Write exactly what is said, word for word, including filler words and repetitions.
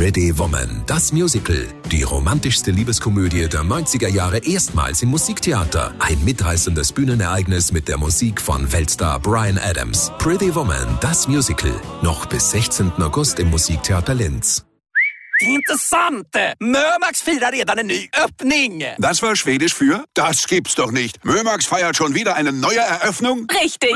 Pretty Woman, das Musical. Die romantischste Liebeskomödie der neunziger Jahre erstmals im Musiktheater. Ein mitreißendes Bühnenereignis mit der Musik von Weltstar Bryan Adams. Pretty Woman, das Musical. Noch bis sechzehnten August im Musiktheater Linz. Intressant! Mömax firar redan en ny öppning! Das war Schwedisch für? Das gibt's doch nicht. Mömax feiert schon wieder eine neue Eröffnung? Richtig!